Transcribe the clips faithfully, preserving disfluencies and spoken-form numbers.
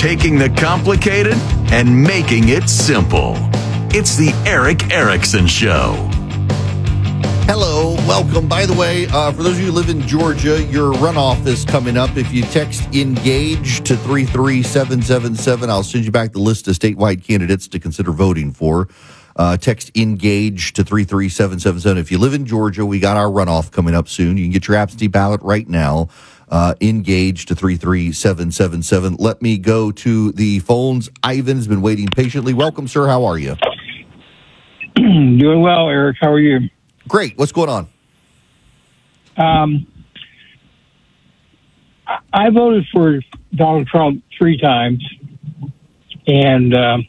taking the complicated and making it simple. It's the Erick Erickson Show. Hello, welcome. By the way, uh, for those of you who live in Georgia, your runoff is coming up. If you text ENGAGE to three three seven seven seven, I'll send you back the list of statewide candidates to consider voting for. Uh, text ENGAGE to three three seven seven seven. If you live in Georgia, we got our runoff coming up soon. You can get your absentee ballot right now. Uh, ENGAGE to three three seven seven seven. Let me go to the phones. Ivan has been waiting patiently. Welcome, sir. How are you? Doing well, Eric. How are you? Great. What's going on? Um, I voted for Donald Trump three times, and um,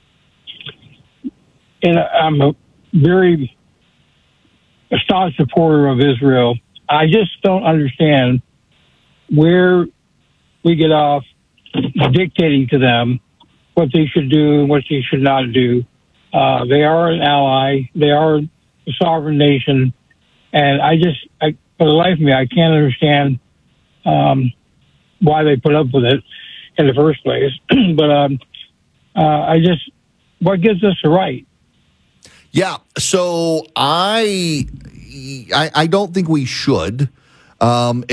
and I'm a very a staunch supporter of Israel. I just don't understand where we get off dictating to them what they should do and what they should not do. Uh, they are an ally. They are a sovereign nation. And I just, I, for the life of me, I can't understand um, why they put up with it in the first place. but um, uh, I just, what gives us the right? Yeah, so I, I, I don't think we should. Um,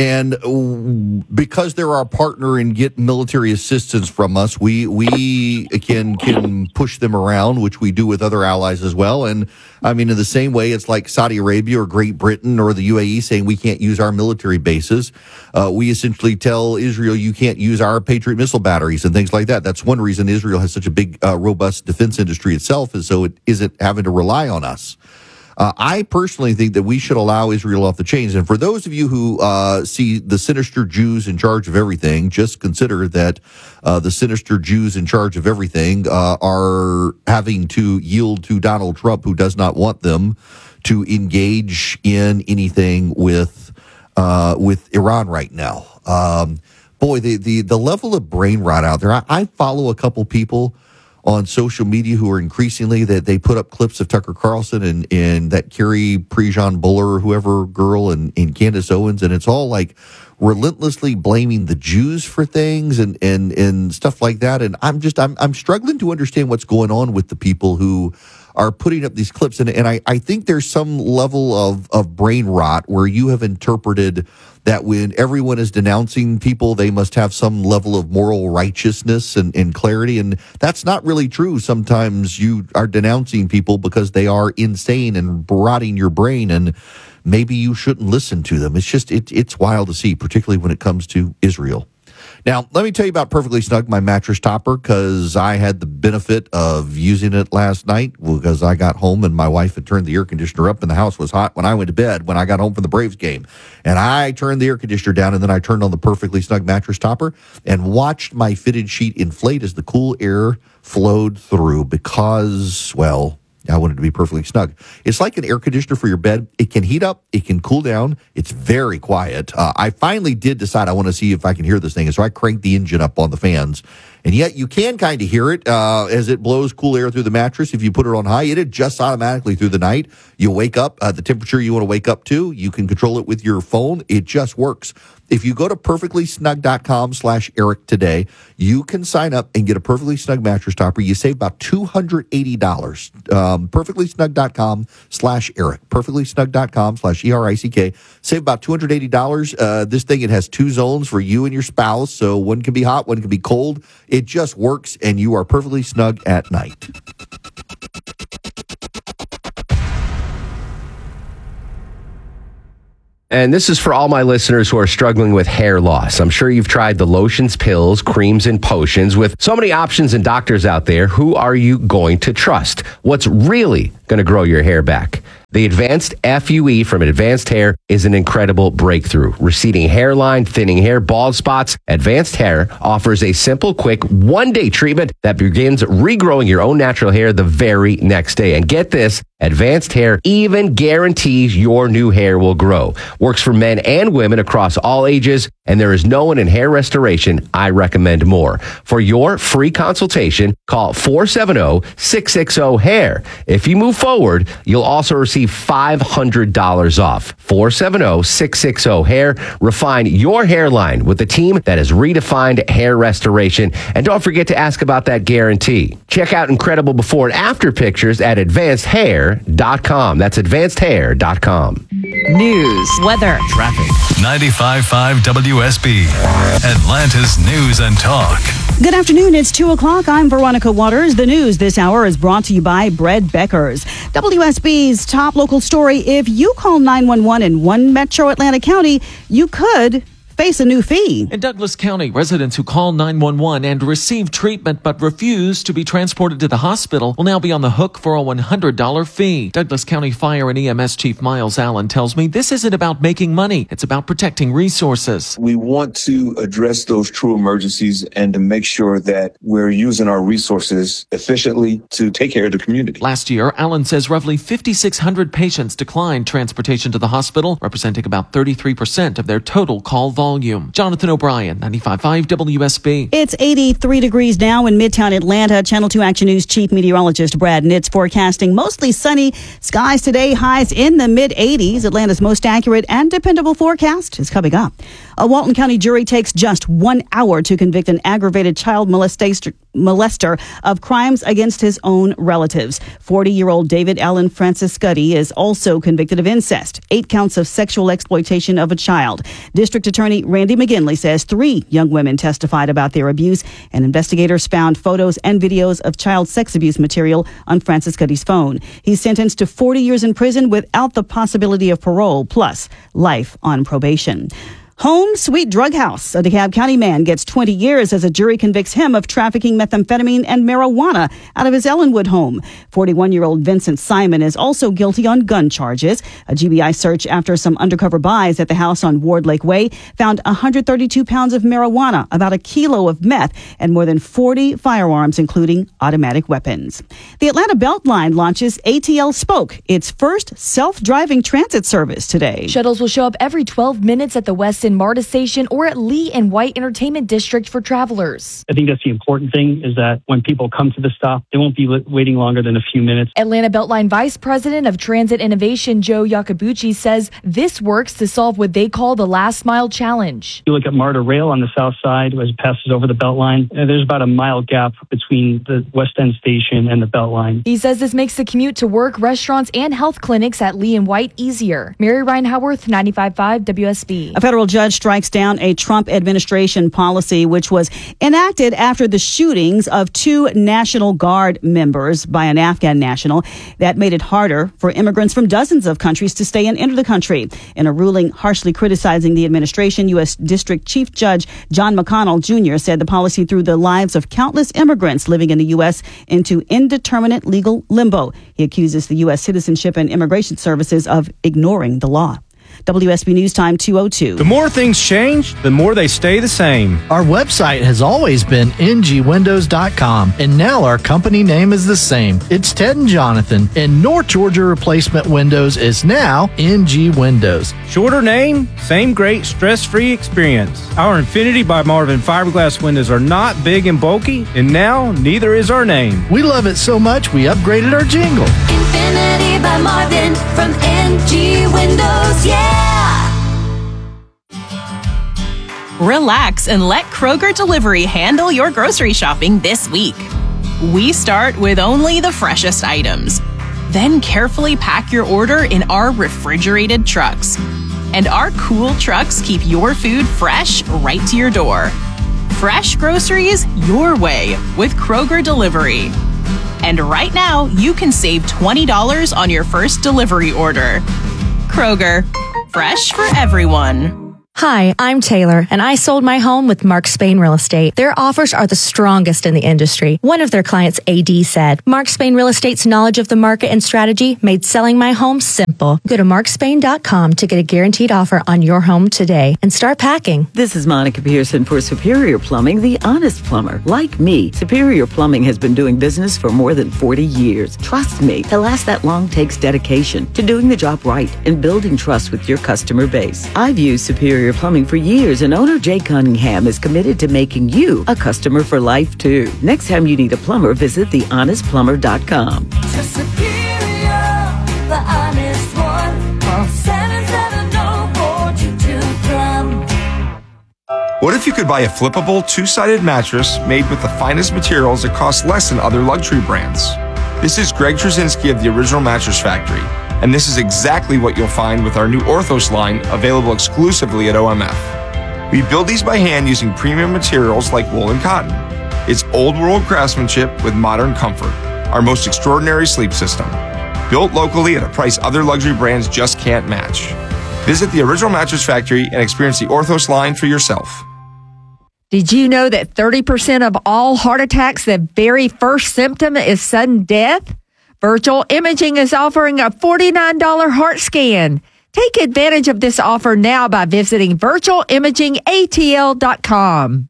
and because they're our partner and get military assistance from us, we we can can push them around, which we do with other allies as well. And I mean, in the same way, it's like Saudi Arabia or Great Britain or the U A E saying we can't use our military bases. Uh, we essentially tell Israel you can't use our Patriot missile batteries and things like that. That's one reason Israel has such a big, uh, robust defense industry itself, is so it isn't having to rely on us. Uh, I personally think that we should allow Israel off the chains. And for those of you who uh, see the sinister Jews in charge of everything, just consider that uh, the sinister Jews in charge of everything uh, are having to yield to Donald Trump, who does not want them to engage in anything with uh, with Iran right now. Um, boy, the, the, the level of brain rot out there. I, I follow a couple people on social media who are increasingly that they put up clips of Tucker Carlson and, and that Carrie Prejean Buller or whoever girl and, and Candace Owens, and it's all like relentlessly blaming the Jews for things and, and, and stuff like that. And I'm just I'm I'm struggling to understand what's going on with the people who are putting up these clips. And, and I, I think there's some level of, of brain rot where you have interpreted that when everyone is denouncing people, they must have some level of moral righteousness and, and clarity. And that's not really true. Sometimes you are denouncing people because they are insane and rotting your brain, and maybe you shouldn't listen to them. It's just, it, it's wild to see, particularly when it comes to Israel. Now, let me tell you about Perfectly Snug, my mattress topper, because I had the benefit of using it last night because I got home and my wife had turned the air conditioner up and the house was hot when I went to bed when I got home from the Braves game. And I turned the air conditioner down and then I turned on the Perfectly Snug mattress topper and watched my fitted sheet inflate as the cool air flowed through because, well, I wanted to be perfectly snug. It's like an air conditioner for your bed. It can heat up. It can cool down. It's very quiet. Uh, I finally did decide I want to see if I can hear this thing. And so I cranked the engine up on the fans. And yet you can kind of hear it uh, as it blows cool air through the mattress. If you put it on high, it adjusts automatically through the night. You wake up, uh, the temperature you want to wake up to. You can control it with your phone. It just works. If you go to perfectlysnug.com slash Eric today, you can sign up and get a Perfectly Snug mattress topper. You save about two hundred eighty dollars. Um, perfectlysnug.com slash Eric. Perfectlysnug.com slash E R I C K. Save about two hundred eighty dollars. Uh, this thing, it has two zones for you and your spouse. So one can be hot, one can be cold. It just works, and you are perfectly snug at night. And this is for all my listeners who are struggling with hair loss. I'm sure you've tried the lotions, pills, creams, and potions. With so many options and doctors out there, who are you going to trust? What's really going to grow your hair back? The Advanced F U E from Advanced Hair is an incredible breakthrough. Receding hairline, thinning hair, bald spots. Advanced Hair offers a simple, quick, one-day treatment that begins regrowing your own natural hair the very next day. And get this, Advanced Hair even guarantees your new hair will grow. Works for men and women across all ages, and there is no one in hair restoration I recommend more. For your free consultation, call four seven zero, six six zero, hair. If you move forward, you'll also receive five hundred dollars off. four seven zero, six six zero, hair. Refine your hairline with a team that has redefined hair restoration. And don't forget to ask about that guarantee. Check out incredible before and after pictures at advanced hair dot com. That's advanced hair dot com. News, weather, Traffic. ninety-five point five W S B, Atlanta's News and Talk. Good afternoon. It's two o'clock. I'm Veronica Waters. The news this hour is brought to you by Bread Beckers. W S B's top local story. If you call nine one one in one metro Atlanta County, you could face a new fee. In Douglas County, residents who call nine one one and receive treatment but refuse to be transported to the hospital will now be on the hook for a one hundred dollars fee. Douglas County Fire and E M S Chief Miles Allen tells me this isn't about making money. It's about protecting resources. We want to address those true emergencies and to make sure that we're using our resources efficiently to take care of the community. Last year, Allen says roughly five thousand six hundred patients declined transportation to the hospital, representing about thirty-three percent of their total call volume. Jonathan O'Brien, ninety-five point five W S B. It's eighty-three degrees now in Midtown Atlanta. Channel two Action News Chief Meteorologist Brad Nitz forecasting mostly sunny skies today, highs in the mid eighties. Atlanta's most accurate and dependable forecast is coming up. A Walton County jury takes just one hour to convict an aggravated child molester, molester of crimes against his own relatives. forty-year-old David Allen Franciscuti is also convicted of incest, eight counts of sexual exploitation of a child. District Attorney Randy McGinley says three young women testified about their abuse, and investigators found photos and videos of child sex abuse material on Franciscuti's phone. He's sentenced to forty years in prison without the possibility of parole, plus life on probation. Home Sweet Drug House. A DeKalb County man gets twenty years as a jury convicts him of trafficking methamphetamine and marijuana out of his Ellenwood home. forty-one-year-old Vincent Simon is also guilty on gun charges. A G B I search after some undercover buys at the house on Ward Lake Way found one hundred thirty-two pounds of marijuana, about a kilo of meth, and more than forty firearms, including automatic weapons. The Atlanta Beltline launches A T L Spoke, its first self-driving transit service today. Shuttles will show up every twelve minutes at the Weston MARTA station or at Lee and White Entertainment District for travelers. I think that's the important thing, is that when people come to the stop, they won't be li- waiting longer than a few minutes. Atlanta Beltline Vice President of Transit Innovation Joe Yakabuchi says this works to solve what they call the last mile challenge. You look at MARTA Rail on the south side as it passes over the Beltline, uh, there's about a mile gap between the West End station and the Beltline. He says this makes the commute to work, restaurants, and health clinics at Lee and White easier. Mary Ryan Howarth, ninety-five point five W S B. A federal judge strikes down a Trump administration policy which was enacted after the shootings of two National Guard members by an Afghan national that made it harder for immigrants from dozens of countries to stay and enter the country. In a ruling harshly criticizing the administration, U S District Chief Judge John McConnell Junior said the policy threw the lives of countless immigrants living in the U S into indeterminate legal limbo. He accuses the U S Citizenship and Immigration Services of ignoring the law. W S B News Time two oh two. The more things change, the more they stay the same. Our website has always been N G windows dot com, and now our company name is the same. It's Ted and Jonathan, and North Georgia Replacement Windows is now N G Windows. Shorter name, same great stress-free experience. Our Infinity by Marvin fiberglass windows are not big and bulky, and now neither is our name. We love it so much we upgraded our jingle. Infinity by Marvin from N G Windows, yeah! Relax and let Kroger Delivery handle your grocery shopping this week. We start with only the freshest items. Then carefully pack your order in our refrigerated trucks. And our cool trucks keep your food fresh right to your door. Fresh groceries your way with Kroger Delivery. And right now, you can save twenty dollars on your first delivery order. Kroger, fresh for everyone. Hi, I'm Taylor, and I sold my home with Mark Spain Real Estate. Their offers are the strongest in the industry. One of their clients, A D, said, Mark Spain Real Estate's knowledge of the market and strategy made selling my home simple. Go to mark spain dot com to get a guaranteed offer on your home today and start packing. This is Monica Pearson for Superior Plumbing, the honest plumber. Like me, Superior Plumbing has been doing business for more than forty years. Trust me, to last that long takes dedication to doing the job right and building trust with your customer base. I've used Superior Plumbing for years, and owner Jay Cunningham is committed to making you a customer for life, too. Next time you need a plumber, visit the honest plumber dot com. To Superior, the honest one. Call seven seven zero, four two two, plum. What if you could buy a flippable, two-sided mattress made with the finest materials that cost less than other luxury brands? This is Greg Trzynski of the Original Mattress Factory, and this is exactly what you'll find with our new Orthos line, available exclusively at O M F. We build these by hand using premium materials like wool and cotton. It's old-world craftsmanship with modern comfort, our most extraordinary sleep system. Built locally at a price other luxury brands just can't match. Visit the Original Mattress Factory and experience the Orthos line for yourself. Did you know that thirty percent of all heart attacks, the very first symptom is sudden death? Virtual Imaging is offering a forty-nine dollars heart scan. Take advantage of this offer now by visiting virtual imaging A T L dot com.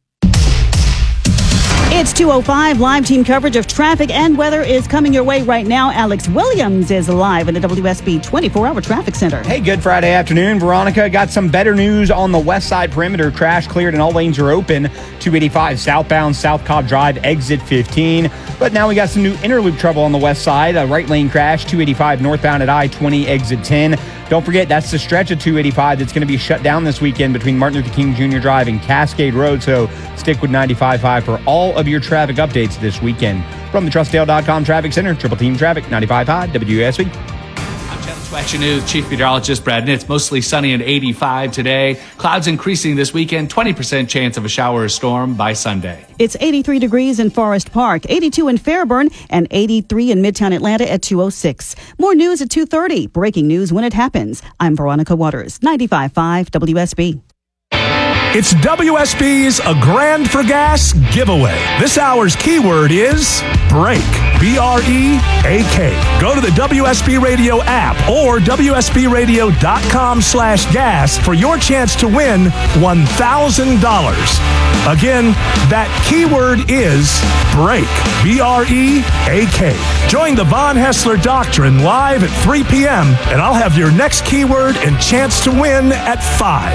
It's two oh five. Live team coverage of traffic and weather is coming your way right now. Alex Williams is live in the W S B twenty-four hour traffic center. Hey, good Friday afternoon. Veronica, got some better news on the west side perimeter. Crash cleared and all lanes are open. two eighty-five southbound, South Cobb Drive, exit fifteen. But now we got some new inner loop trouble on the west side. A right lane crash, two eighty-five northbound at I twenty, exit ten. Don't forget, that's the stretch of two eighty-five that's going to be shut down this weekend between Martin Luther King Junior Drive and Cascade Road. So stick with ninety-five point five for all of your traffic updates this weekend. From the trust dale dot com Traffic Center, Triple Team Traffic, ninety-five point five W S B. Channel two Action News Chief Meteorologist Brad Nitz. Mostly sunny and eighty-five today. Clouds increasing this weekend. twenty percent chance of a shower or storm by Sunday. It's eighty-three degrees in Forest Park, eighty-two in Fairburn, and eighty-three in Midtown Atlanta at two oh six. More news at two thirty. Breaking news when it happens. I'm Veronica Waters, ninety-five point five W S B. It's W S B's A Grand for Gas giveaway. This hour's keyword is break. B R E A K. Go to the W S B Radio app or W S B radio dot com slash gas for your chance to win one thousand dollars. Again, that keyword is break. B R E A K. Join the Von Hessler Doctrine live at three p.m. and I'll have your next keyword and chance to win at five.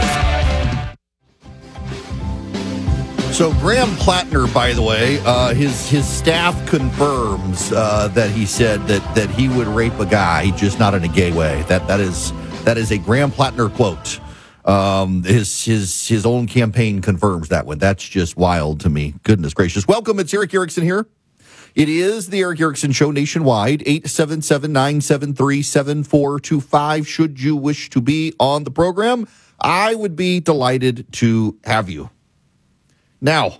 So Graham Plattner, by the way, uh, his his staff confirms uh, that he said that that he would rape a guy, just not in a gay way. That that is that is a Graham Plattner quote. Um, his his his own campaign confirms that one. That's just wild to me. Goodness gracious! Welcome, it's Eric Erickson here. It is the Eric Erickson Show nationwide. eight seven seven, nine seven three, seven four two five. Should you wish to be on the program, I would be delighted to have you. Now,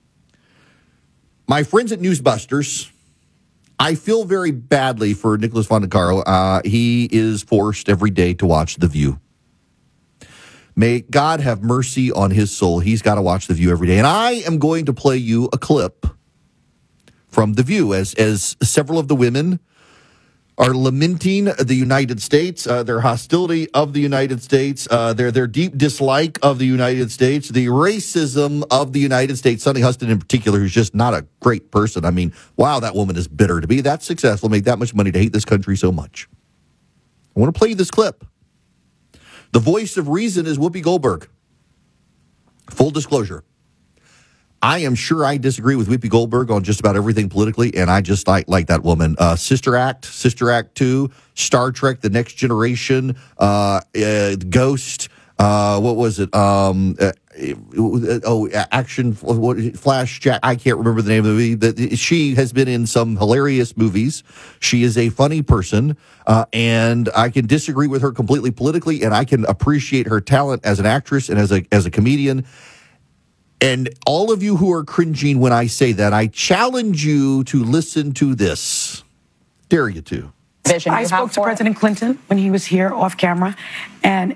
my friends at Newsbusters, I feel very badly for Nicholas Von Caro. Uh, he is forced every day to watch The View. May God have mercy on his soul. He's got to watch The View every day. And I am going to play you a clip from The View as, as several of the women are lamenting the United States, uh, their hostility of the United States, uh, their their deep dislike of the United States, the racism of the United States. Sonny Huston in particular, who's just not a great person. I mean, wow, that woman is bitter to be that successful, make that much money, to hate this country so much. I want to play you this clip. The voice of reason is Whoopi Goldberg. Full disclosure. I am sure I disagree with Whoopi Goldberg on just about everything politically, and I just like, like that woman. Uh, Sister Act, Sister Act two, Star Trek, The Next Generation, uh, uh, Ghost, uh, what was it? Um, uh, oh, Action, what, Flash, Jack, I can't remember the name of the movie. The, she has been in some hilarious movies. She is a funny person, uh, and I can disagree with her completely politically, and I can appreciate her talent as an actress and as a as a comedian. And all of you who are cringing when I say that, I challenge you to listen to this. Dare you to. I spoke to President Clinton when he was here off camera, and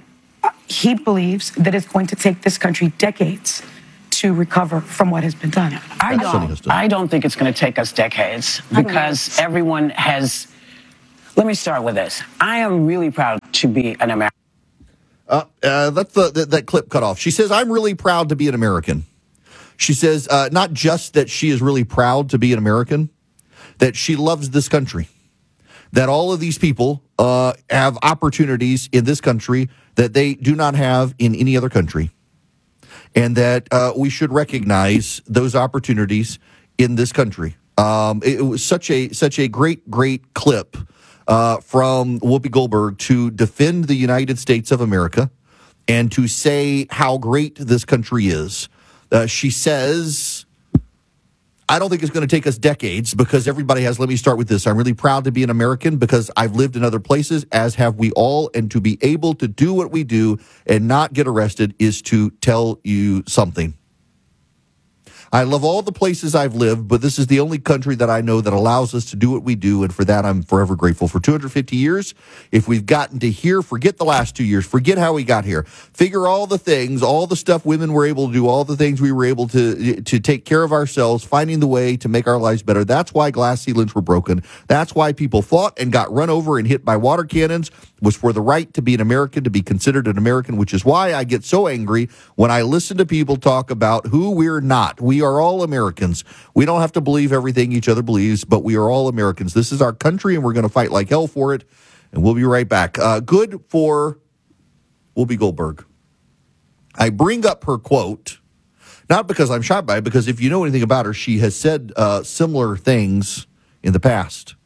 he believes that it's going to take this country decades to recover from what has been done. I don't, I don't think it's going to take us decades because everyone has. Let me start with this. I am really proud to be an American. Uh, uh, that's the, the that clip cut off. She says, I'm really proud to be an American. She says, uh, not just that she is really proud to be an American, that she loves this country, that all of these people uh, have opportunities in this country that they do not have in any other country, and that uh, we should recognize those opportunities in this country. Um, it, it was such a such a great, great clip uh, from Whoopi Goldberg to defend the United States of America and to say how great this country is. Uh, she says, I don't think it's going to take us decades because everybody has. Let me start with this. I'm really proud to be an American because I've lived in other places, as have we all. And to be able to do what we do and not get arrested is to tell you something. I love all the places I've lived, but this is the only country that I know that allows us to do what we do, and for that, I'm forever grateful. For two hundred fifty years, if we've gotten to here, forget the last two years, forget how we got here. Figure all the things, all the stuff women were able to do, all the things we were able to to take care of ourselves, finding the way to make our lives better. That's why glass ceilings were broken. That's why people fought and got run over and hit by water cannons, was for the right to be an American, to be considered an American, which is why I get so angry when I listen to people talk about who we're not. We are all Americans. We don't have to believe everything each other believes, but we are all Americans. This is our country, and we're going to fight like hell for it, and we'll be right back. Uh, good for Whoopi Goldberg. I bring up her quote, not because I'm shocked by it, because if you know anything about her, she has said uh, similar things in the past.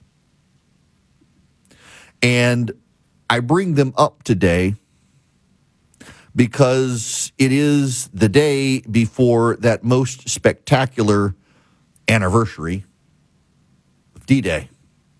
And I bring them up today because it is the day before that most spectacular anniversary of D-Day.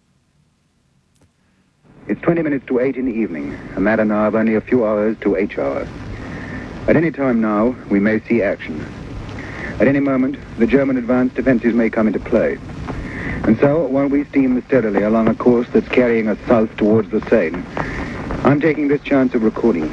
It's twenty minutes to eight in the evening, a matter now of only a few hours to H hour. At any time now, we may see action. At any moment, the German advanced defenses may come into play. And so, while we steam steadily along a course that's carrying us south towards the Seine, I'm taking this chance of recording.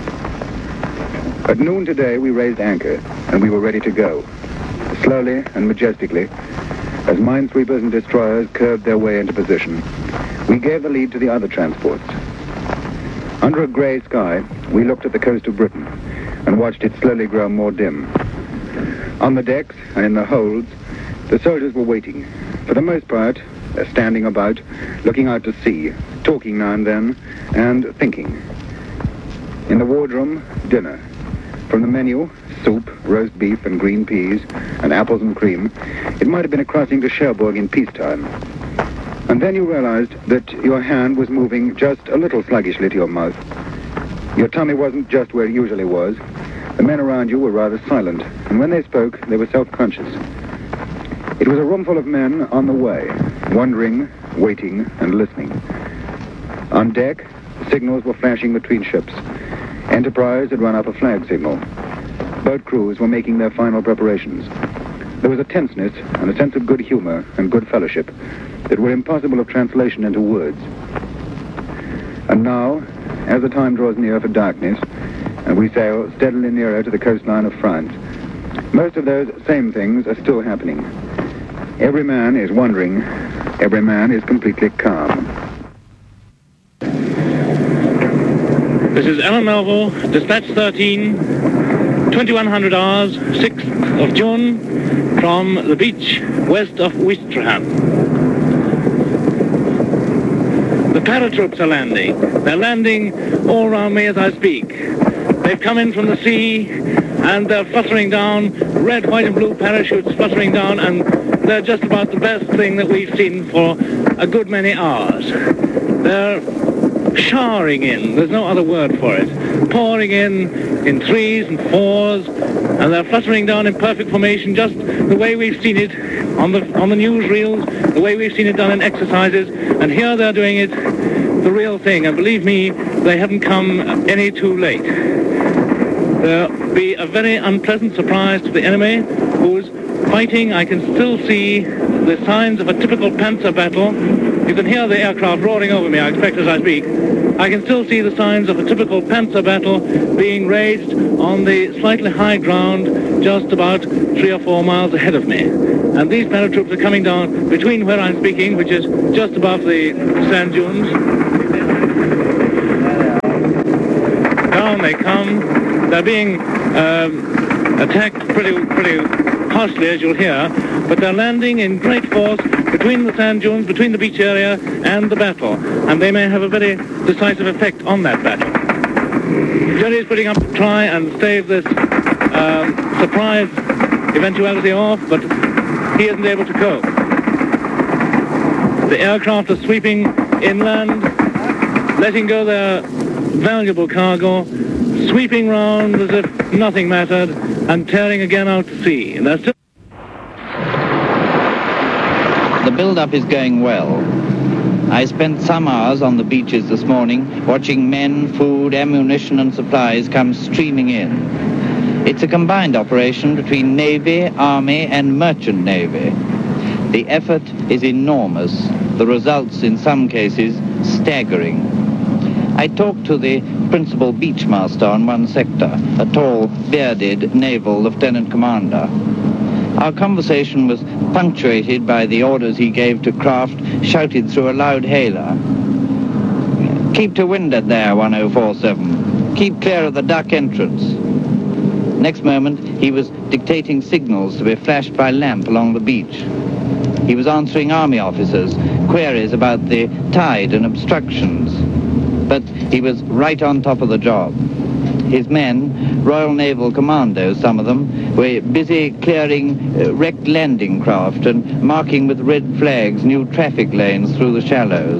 At noon today, we raised anchor, and we were ready to go. Slowly and majestically, as minesweepers and destroyers curved their way into position, we gave the lead to the other transports. Under a gray sky, we looked at the coast of Britain and watched it slowly grow more dim. On the decks and in the holds, the soldiers were waiting, for the most part, uh, standing about, looking out to sea, talking now and then, and thinking. In the wardroom, dinner. From the menu, soup, roast beef and green peas, and apples and cream, it might have been a crossing to Cherbourg in peacetime. And then you realized that your hand was moving just a little sluggishly to your mouth. Your tummy wasn't just where it usually was. The men around you were rather silent, and when they spoke, they were self-conscious. It was a room full of men on the way, wondering, waiting, and listening. On deck, signals were flashing between ships. Enterprise had run up a flag signal. Boat crews were making their final preparations. There was a tenseness and a sense of good humor and good fellowship that were impossible of translation into words. And now, as the time draws near for darkness, and we sail steadily nearer to the coastline of France, most of those same things are still happening. Every man is wondering, every man is completely calm. This is Alan Melville, Dispatch thirteen, twenty-one hundred hours, sixth of June, from the beach west of Ouistreham. The paratroops are landing. They're landing all around me as I speak. They've come in from the sea, and they're fluttering down, red, white, and blue parachutes fluttering down, and they're just about the best thing that we've seen for a good many hours. They're showering in, there's no other word for it, pouring in in threes and fours, and they're fluttering down in perfect formation, just the way we've seen it on the on the newsreels, the way we've seen it done in exercises, and here they're doing it the real thing, and believe me, they haven't come any too late. There'll be a very unpleasant surprise to the enemy, who's fighting. I can still see the signs of a typical Panzer battle. You can hear the aircraft roaring over me, I expect, as I speak. I can still see the signs of a typical Panzer battle being raged on the slightly high ground just about three or four miles ahead of me. And these paratroops are coming down between where I'm speaking, which is just above the sand dunes. Down they come. They're being um, attacked pretty, pretty harshly, as you'll hear, but they're landing in great force between the sand dunes, between the beach area and the battle, and they may have a very decisive effect on that battle. Jerry is putting up to try and stave this um, surprise eventuality off, but he isn't able to cope. The aircraft are sweeping inland, letting go their valuable cargo, sweeping round as if nothing mattered, and tearing again out to sea. And they're still The build-up is going well. I spent some hours on the beaches this morning watching men, food, ammunition and supplies come streaming in. It's a combined operation between Navy, Army and Merchant Navy. The effort is enormous. The results, in some cases, staggering. I talked to the principal beachmaster on one sector, a tall, bearded naval lieutenant commander. Our conversation was punctuated by the orders he gave to craft shouted through a loud hailer. Keep to windward there, one oh four seven. Keep clear of the duck entrance. Next moment, he was dictating signals to be flashed by lamp along the beach. He was answering army officers' queries about the tide and obstructions. But he was right on top of the job. His men, Royal Naval Commandos, some of them, were busy clearing uh, wrecked landing craft and marking with red flags new traffic lanes through the shallows.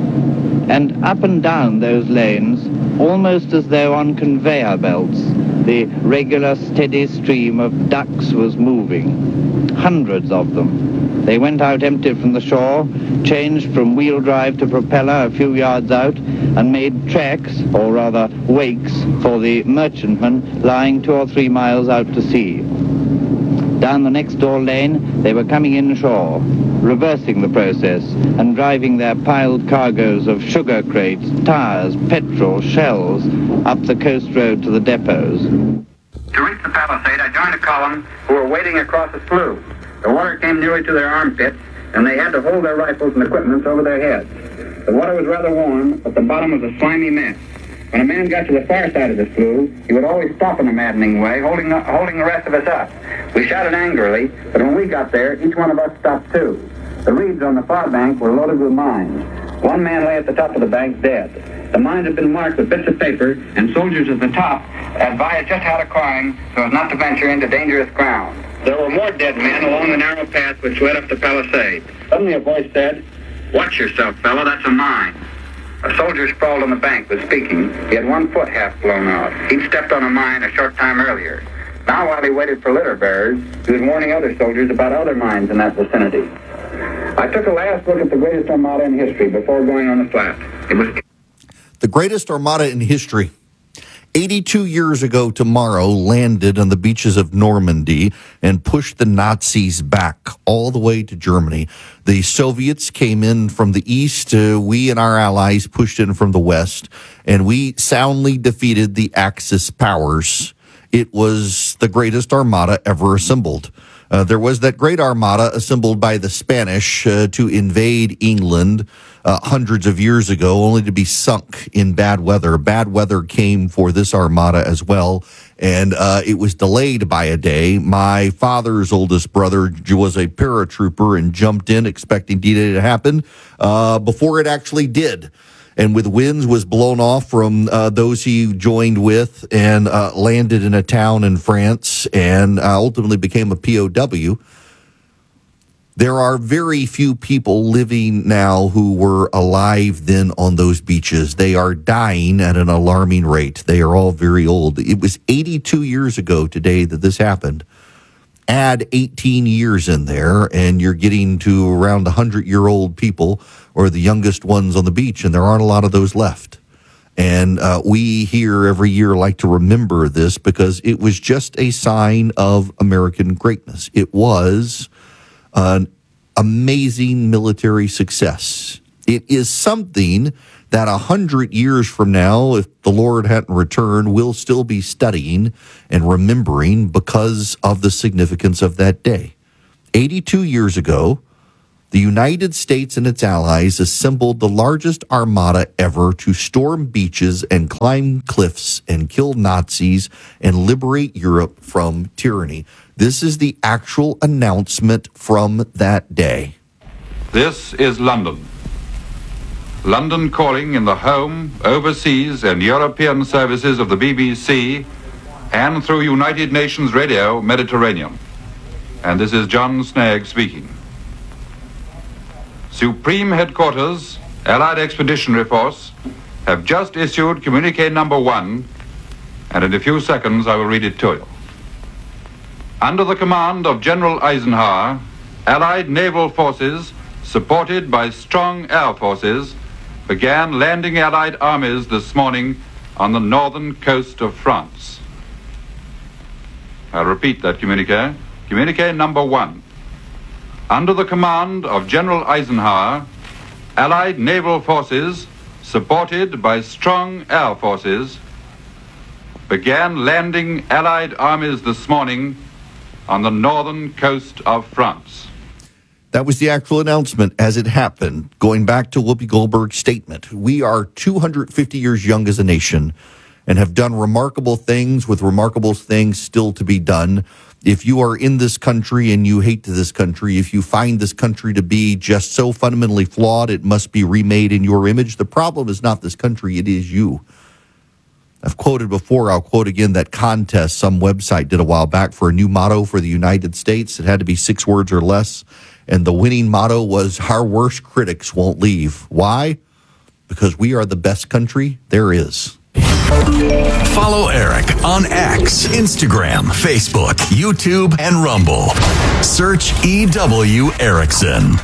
And up and down those lanes, almost as though on conveyor belts, the regular steady stream of ducks was moving. Hundreds of them. They went out empty from the shore, changed from wheel drive to propeller a few yards out, and made tracks, or rather wakes, for the merchantmen lying two or three miles out to sea. Down the next door lane, they were coming inshore, reversing the process and driving their piled cargoes of sugar crates, tires, petrol, shells up the coast road to the depots. To reach the palisade, I joined a column who were wading across a slough. The water came nearly to their armpits, and they had to hold their rifles and equipment over their heads. The water was rather warm, but the bottom was a slimy mess. When a man got to the far side of the slough, he would always stop in a maddening way, holding the, holding the rest of us up. We shouted angrily, but when we got there, each one of us stopped too. The reeds on the far bank were loaded with mines. One man lay at the top of the bank dead. The mines had been marked with bits of paper, and soldiers at the top advised just how to climb so as not to venture into dangerous ground. There were more dead men along the narrow path which led up the palisade. Suddenly a voice said, "Watch yourself, fellow, that's a mine." A soldier sprawled on the bank was speaking. He had one foot half blown off. He'd stepped on a mine a short time earlier. Now, while he waited for litter bearers, he was warning other soldiers about other mines in that vicinity. I took a last look at the greatest armada in history before going on the flat. It was the greatest armada in history. eighty-two years ago tomorrow, landed on the beaches of Normandy and pushed the Nazis back all the way to Germany. The Soviets came in from the east. Uh, we and our allies pushed in from the west, and we soundly defeated the Axis powers. It was the greatest armada ever assembled. Uh, there was that great armada assembled by the Spanish uh, to invade England uh, hundreds of years ago, only to be sunk in bad weather. Bad weather came for this armada as well, and uh, it was delayed by a day. My father's oldest brother was a paratrooper and jumped in expecting D-Day to happen uh, before it actually did. And with winds was blown off from uh, those he joined with and uh, landed in a town in France and uh, ultimately became a P O W. There are very few people living now who were alive then on those beaches. They are dying at an alarming rate. They are all very old. It was eighty-two years ago today that this happened. Add eighteen years in there, and you're getting to around one hundred-year-old people or the youngest ones on the beach, and there aren't a lot of those left. And uh, we here every year like to remember this because it was just a sign of American greatness. It was an amazing military success. It is something that a hundred years from now, if the Lord hadn't returned, we'll still be studying and remembering because of the significance of that day. eighty-two years ago, the United States and its allies assembled the largest armada ever to storm beaches and climb cliffs and kill Nazis and liberate Europe from tyranny. This is the actual announcement from that day. This is London. London calling in the home, overseas, and European services of the B B C and through United Nations Radio Mediterranean. And this is John Snagg speaking. Supreme Headquarters, Allied Expeditionary Force, have just issued communique number one, and in a few seconds I will read it to you. Under the command of General Eisenhower, Allied naval forces, supported by strong air forces, began landing Allied armies this morning on the northern coast of France. I'll repeat that communique. Communique number one. Under the command of General Eisenhower, Allied naval forces, supported by strong air forces, began landing Allied armies this morning on the northern coast of France. That was the actual announcement as it happened, going back to Whoopi Goldberg's statement. We are two hundred fifty years young as a nation and have done remarkable things with remarkable things still to be done. If you are in this country and you hate this country, if you find this country to be just so fundamentally flawed, it must be remade in your image. The problem is not this country, it is you. I've quoted before, I'll quote again, that contest some website did a while back for a new motto for the United States. It had to be six words or less. And the winning motto was, our worst critics won't leave. Why? Because we are the best country there is. Follow Eric on X, Instagram, Facebook, YouTube, and Rumble. Search E W Erickson.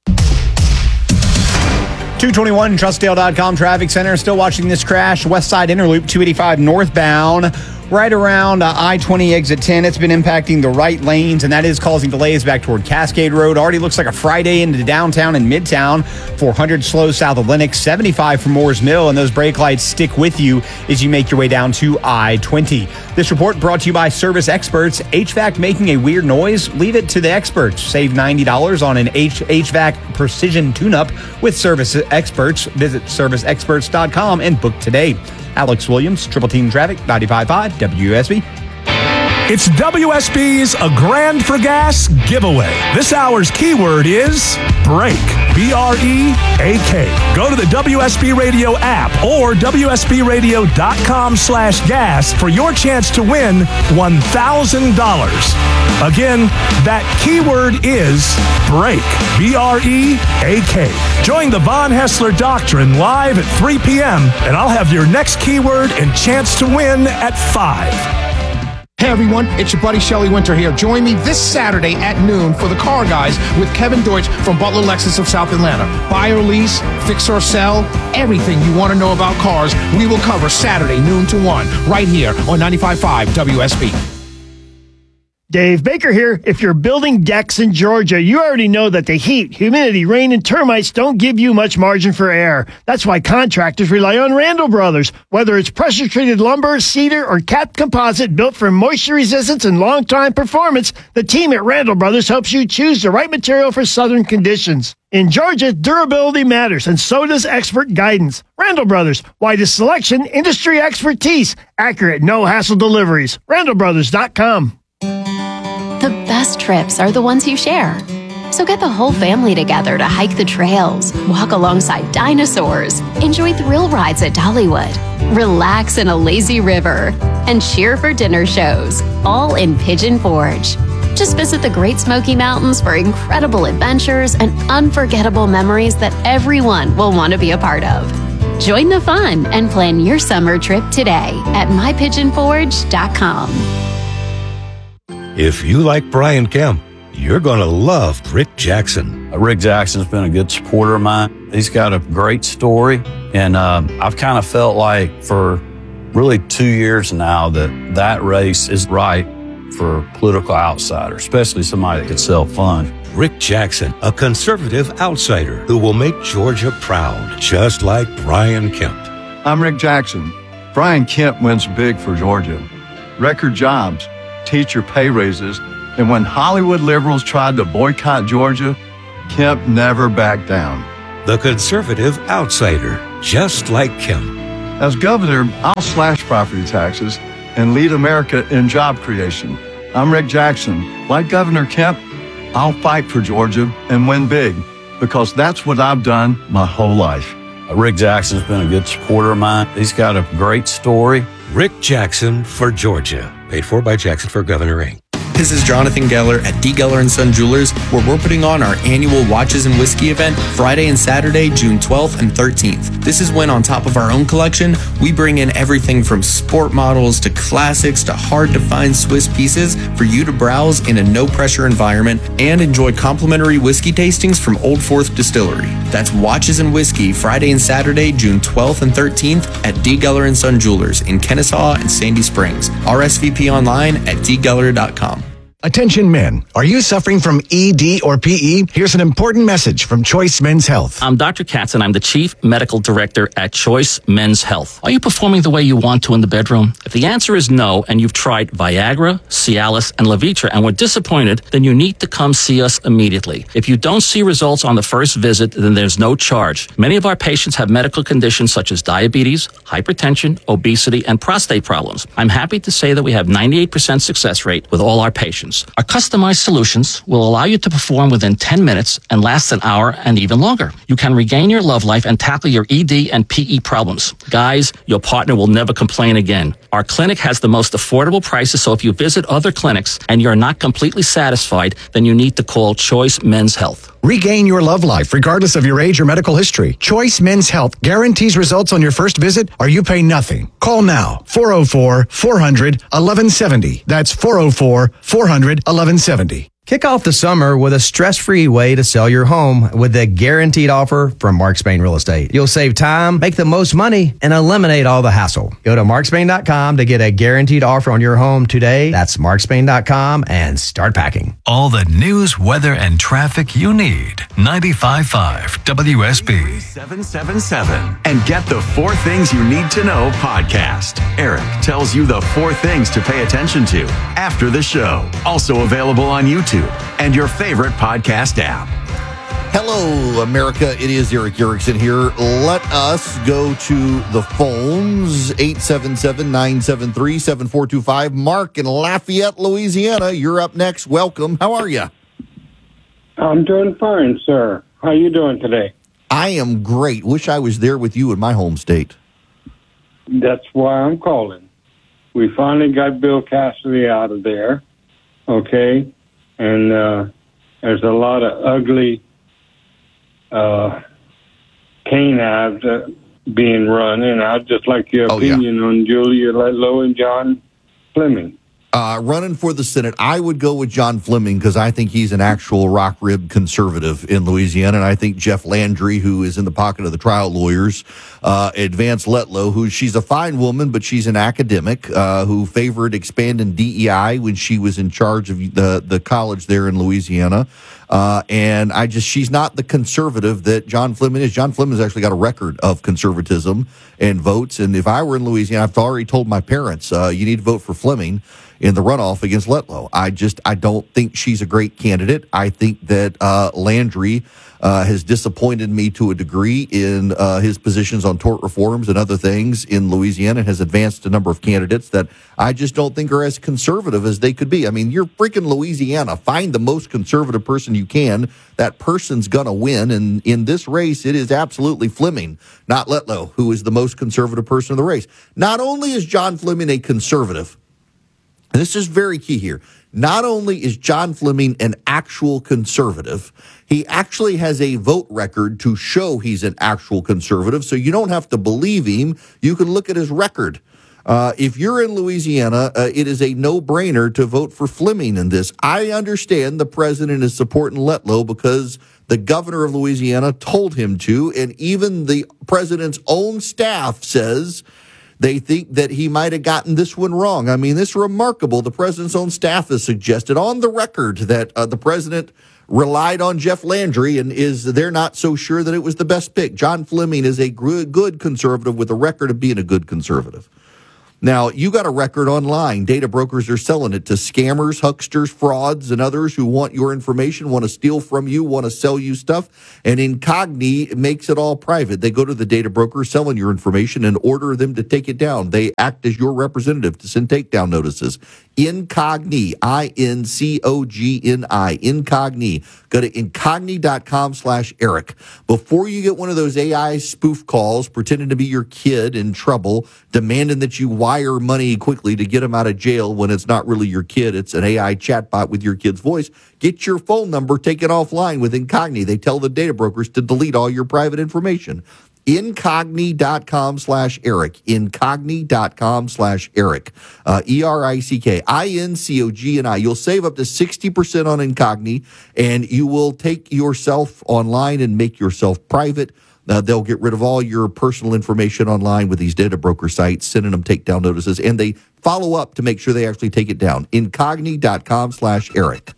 two twenty-one Trustdale dot com Traffic Center. Still watching this crash. West Side Interloop two eighty-five northbound. Right around uh, I twenty exit ten. It's been impacting the right lanes, and that is causing delays back toward Cascade Road. Already looks like a Friday into downtown and Midtown. four hundred slow south of Lenox, seventy-five from Moores Mill, and those brake lights stick with you as you make your way down to I twenty. This report brought to you by Service Experts. H V A C making a weird noise? Leave it to the experts. Save ninety dollars on an H- HVAC precision tune-up with Service Experts. Visit service experts dot com and book today. Alex Williams, Triple Team Traffic, ninety-five point five W S B. It's W S B's A Grand for Gas giveaway. This hour's keyword is break. B R E A K. Go to the W S B Radio app or W S B radio dot com slash gas for your chance to win one thousand dollars. Again, that keyword is break. B R E A K. Join the Von Hessler Doctrine live at three p.m. and I'll have your next keyword and chance to win at five. Hey everyone, it's your buddy Shelly Winter here. Join me this Saturday at noon for the Car Guys with Kevin Deutsch from Butler Lexus of South Atlanta. Buy or lease, fix or sell, everything you want to know about cars, we will cover Saturday noon to one right here on ninety-five point five W S B. Dave Baker here. If you're building decks in Georgia, you already know that the heat, humidity, rain, and termites don't give you much margin for error. That's why contractors rely on Randall Brothers. Whether it's pressure-treated lumber, cedar, or capped composite built for moisture resistance and long-time performance, the team at Randall Brothers helps you choose the right material for southern conditions. In Georgia, durability matters, and so does expert guidance. Randall Brothers, widest selection, industry expertise, accurate, no-hassle deliveries. Randall Brothers dot com. The best trips are the ones you share. So get the whole family together to hike the trails, walk alongside dinosaurs, enjoy thrill rides at Dollywood, relax in a lazy river, and cheer for dinner shows, all in Pigeon Forge. Just visit the Great Smoky Mountains for incredible adventures and unforgettable memories that everyone will want to be a part of. Join the fun and plan your summer trip today at my pigeon forge dot com. If you like Brian Kemp, you're going to love Rick Jackson. Rick Jackson's been a good supporter of mine. He's got a great story, and uh, I've kind of felt like for really two years now that that race is right for political outsiders, especially somebody that could sell funds. Rick Jackson, a conservative outsider who will make Georgia proud, just like Brian Kemp. I'm Rick Jackson. Brian Kemp wins big for Georgia. Record jobs, teacher pay raises, and when Hollywood liberals tried to boycott Georgia, Kemp never backed down. The conservative outsider, just like Kemp. As governor, I'll slash property taxes and lead America in job creation. I'm Rick Jackson. Like Governor Kemp, I'll fight for Georgia and win big, because that's what I've done my whole life. Rick Jackson's been a good supporter of mine. He's got a great story. Rick Jackson for Georgia. Paid for by Jackson for Governor Incorporated. This is Jonathan Geller at D. Geller and Son Jewelers, where we're putting on our annual Watches and Whiskey event Friday and Saturday, June twelfth and thirteenth. This is when, on top of our own collection, we bring in everything from sport models to classics to hard-to-find Swiss pieces for you to browse in a no-pressure environment and enjoy complimentary whiskey tastings from Old Fourth Distillery. That's Watches and Whiskey Friday and Saturday, June twelfth and thirteenth at D. Geller and Son Jewelers in Kennesaw and Sandy Springs. R S V P online at d geller dot com. Attention men, are you suffering from E D or P E? Here's an important message from Choice Men's Health. I'm Doctor Katz, and I'm the Chief Medical Director at Choice Men's Health. Are you performing the way you want to in the bedroom? If the answer is no, and you've tried Viagra, Cialis, and Levitra and were disappointed, then you need to come see us immediately. If you don't see results on the first visit, then there's no charge. Many of our patients have medical conditions such as diabetes, hypertension, obesity, and prostate problems. I'm happy to say that we have ninety-eight percent success rate with all our patients. Our customized solutions will allow you to perform within ten minutes and last an hour and even longer. You can regain your love life and tackle your E D and P E problems. Guys, your partner will never complain again. Our clinic has the most affordable prices, so if you visit other clinics and you're not completely satisfied, then you need to call Choice Men's Health. Regain your love life regardless of your age or medical history. Choice Men's Health guarantees results on your first visit or you pay nothing. Call now, four oh four, four hundred, eleven seventy. That's four oh four, four hundred, eleven seventy. Kick off the summer with a stress-free way to sell your home with a guaranteed offer from Mark Spain Real Estate. You'll save time, make the most money, and eliminate all the hassle. Go to mark spain dot com to get a guaranteed offer on your home today. That's mark spain dot com and start packing. All the news, weather, and traffic you need. ninety-five point five W S B. seven seven seven. And get the Four Things You Need to Know podcast. Eric tells you the four things to pay attention to after the show. Also available on YouTube and your favorite podcast app. Hello, America. It is Eric Erickson here. Let us go to the phones. eight seven seven, nine seven three, seven four two five. Mark in Lafayette, Louisiana. You're up next. Welcome. How are you? I'm doing fine, sir. How are you doing today? I am great. Wish I was there with you in my home state. That's why I'm calling. We finally got Bill Cassidy out of there, okay? And uh, there's a lot of ugly uh, cane ads uh, being run, and I'd just like your Oh, opinion yeah. on Julia Letlow and John Fleming. Uh, running for the Senate, I would go with John Fleming because I think he's an actual rock rib conservative in Louisiana, and I think Jeff Landry, who is in the pocket of the trial lawyers, uh, Advance Letlow, who she's a fine woman, but she's an academic uh, who favored expanding D E I when she was in charge of the the college there in Louisiana. Uh, and I just, she's not the conservative that John Fleming is. John Fleming's actually got a record of conservatism and votes. And if I were in Louisiana, I've already told my parents, uh, you need to vote for Fleming in the runoff against Letlow. I just, I don't think she's a great candidate. I think that uh, Landry uh, has disappointed me to a degree in uh, his positions on tort reforms and other things in Louisiana, and has advanced a number of candidates that I just don't think are as conservative as they could be. I mean, you're freaking Louisiana. Find the most conservative person you can. That person's going to win. And in this race, it is absolutely Fleming, not Letlow, who is the most conservative person in the race. Not only is John Fleming a conservative, and this is very key here, not only is John Fleming an actual conservative, he actually has a vote record to show he's an actual conservative, so you don't have to believe him. You can look at his record. Uh, if you're in Louisiana, uh, it is a no-brainer to vote for Fleming in this. I understand the president is supporting Letlow because the governor of Louisiana told him to, and even the president's own staff says they think that he might have gotten this one wrong. I mean, this is remarkable. The president's own staff has suggested on the record that uh, the president relied on Jeff Landry and is they're not so sure that it was the best pick. John Fleming is a good conservative with a record of being a good conservative. Now, you got a record online. Data brokers are selling it to scammers, hucksters, frauds, and others who want your information, want to steal from you, want to sell you stuff. And Incogni makes it all private. They go to the data broker selling your information and order them to take it down. They act as your representative to send takedown notices. Incogni, I N C O G N I, Incogni. Go to incogni.com slash Eric. Before you get one of those A I spoof calls pretending to be your kid in trouble, demanding that you wire money quickly to get them out of jail when it's not really your kid, it's an A I chatbot with your kid's voice, get your phone number taken offline with Incogni. They tell the data brokers to delete all your private information. Incogni.com slash Eric. Incogni.com slash Eric. Uh, E R I C K. I N C O G N I. You'll save up to sixty percent on Incogni, and you will take yourself online and make yourself private. Uh, they'll get rid of all your personal information online with these data broker sites, sending them takedown notices, and they follow up to make sure they actually take it down. Incogni.com slash Eric.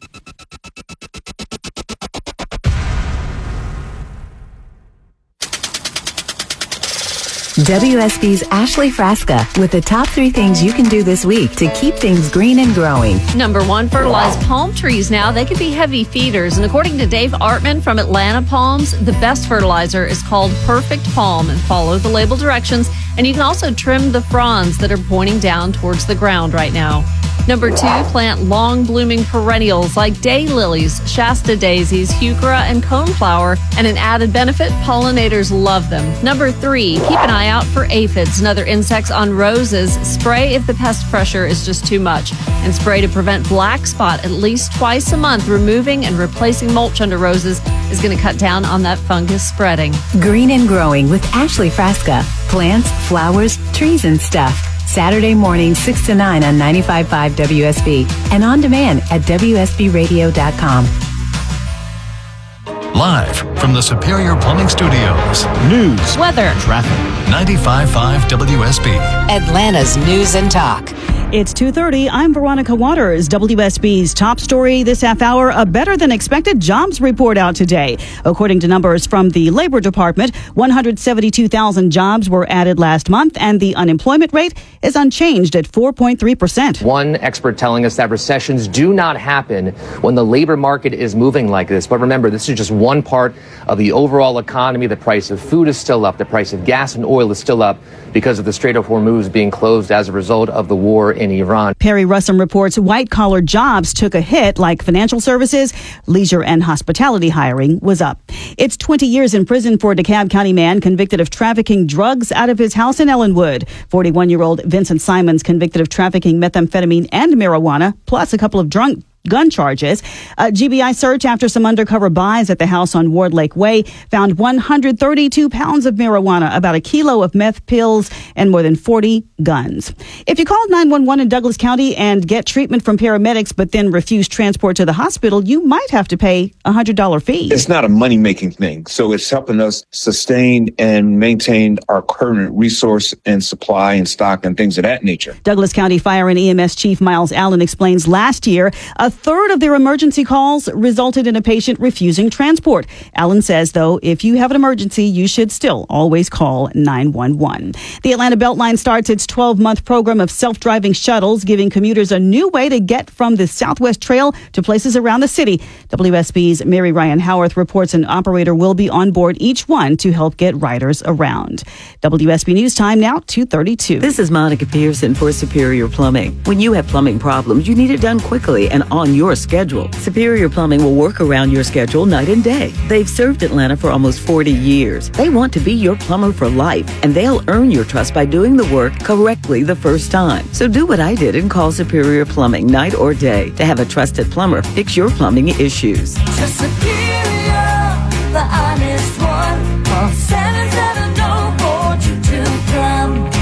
W S B's Ashley Frasca with the top three things you can do this week to keep things green and growing. Number one, fertilize palm trees now. They can be heavy feeders. And according to Dave Artman from Atlanta Palms, the best fertilizer is called Perfect Palm. And follow the label directions. And you can also trim the fronds that are pointing down towards the ground right now. Number two, plant long-blooming perennials like daylilies, Shasta daisies, heuchera, and coneflower. And an added benefit, pollinators love them. Number three, keep an eye out for aphids and other insects on roses. Spray if the pest pressure is just too much. And spray to prevent black spot at least twice a month. Removing and replacing mulch under roses is going to cut down on that fungus spreading. Green and Growing with Ashley Frasca. Plants, flowers, trees, and stuff. Saturday morning, six to nine on ninety-five point five W S B and on demand at W S B radio dot com. Live from the Superior Plumbing Studios. News, weather, traffic. ninety-five point five W S B. Atlanta's News and Talk. It's two thirty. I'm Veronica Waters. W S B's top story this half hour, a better than expected jobs report out today. According to numbers from the Labor Department, one hundred seventy-two thousand jobs were added last month, and the unemployment rate is unchanged at four point three percent. One expert telling us that recessions do not happen when the labor market is moving like this. But remember, this is just one part of the overall economy. The price of food is still up. The price of gas and oil is still up because of the Strait of Hormuz being closed as a result of the war in Iran. Perry Russum reports white-collar jobs took a hit, like financial services, leisure, and hospitality hiring was up. It's twenty years in prison for a DeKalb County man convicted of trafficking drugs out of his house in Ellenwood. forty-one-year-old Vincent Simons convicted of trafficking methamphetamine and marijuana, plus a couple of drunk gun charges. A G B I search after some undercover buys at the house on Ward Lake Way found one hundred thirty-two pounds of marijuana, about a kilo of meth pills, and more than forty guns. If you called nine one one in Douglas County and get treatment from paramedics but then refuse transport to the hospital, you might have to pay a one hundred dollars fee. It's not a money-making thing, so it's helping us sustain and maintain our current resource and supply and stock and things of that nature. Douglas County Fire and E M S Chief Miles Allen explains last year, a third of their emergency calls resulted in a patient refusing transport. Allen says, though, if you have an emergency, you should still always call nine one one. The Atlanta Beltline starts its twelve-month program of self-driving shuttles, giving commuters a new way to get from the Southwest Trail to places around the city. W S B's Mary Ryan Howarth reports an operator will be on board each one to help get riders around. W S B News Time now, two thirty-two. This is Monica Pearson for Superior Plumbing. When you have plumbing problems, you need it done quickly and on your schedule. Superior Plumbing will work around your schedule night and day. They've served Atlanta for almost forty years. They want to be your plumber for life, and they'll earn your trust by doing the work correctly the first time. So do what I did and call Superior Plumbing night or day to have a trusted plumber fix your plumbing issues. To Superior, the honest one. Call seven seven zero, four two two, come.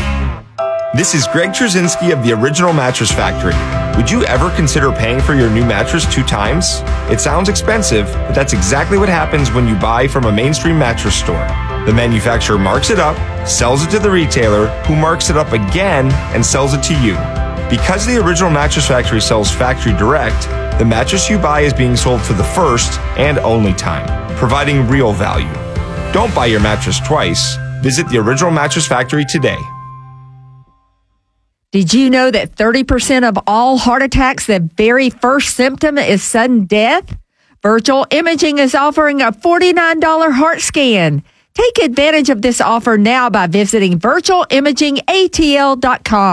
This is Greg Trzynski of the Original Mattress Factory. Would you ever consider paying for your new mattress two times? It sounds expensive, but that's exactly what happens when you buy from a mainstream mattress store. The manufacturer marks it up, sells it to the retailer, who marks it up again and sells it to you. Because the Original Mattress Factory sells factory direct, The mattress you buy is being sold for the first and only time, providing real value. Don't buy your mattress twice. Visit the Original Mattress Factory today. Did you know that thirty percent of all heart attacks, the very first symptom is sudden death? Virtual Imaging is offering a forty-nine dollars heart scan. Take advantage of this offer now by visiting virtual imaging a t l dot com.